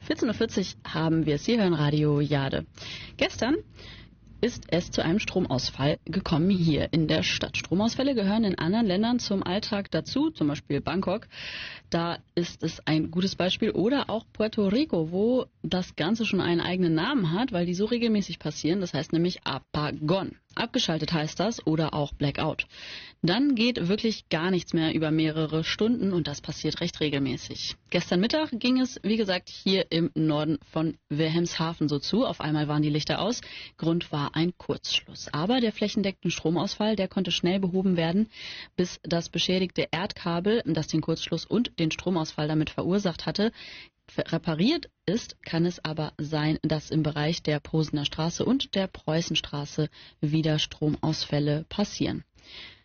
14:40 Uhr haben wir es. Sie hören Radio Jade. Gestern ist es zu einem Stromausfall gekommen hier in der Stadt. Stromausfälle gehören in anderen Ländern zum Alltag dazu, zum Beispiel Bangkok. Da ist es ein gutes Beispiel. Oder auch Puerto Rico, wo das Ganze schon einen eigenen Namen hat, weil die so regelmäßig passieren. Das heißt nämlich Apagón. Abgeschaltet heißt das oder auch Blackout. Dann geht wirklich gar nichts mehr über mehrere Stunden und das passiert recht regelmäßig. Gestern Mittag ging es, wie gesagt, hier im Norden von Wilhelmshaven so zu. Auf einmal waren die Lichter aus. Grund war ein Kurzschluss. Aber der flächendeckende Stromausfall, der konnte schnell behoben werden, bis das beschädigte Erdkabel, das den Kurzschluss und den Stromausfall damit verursacht hatte, repariert ist, kann es aber sein, dass im Bereich der Posener Straße und der Preußenstraße wieder Stromausfälle passieren.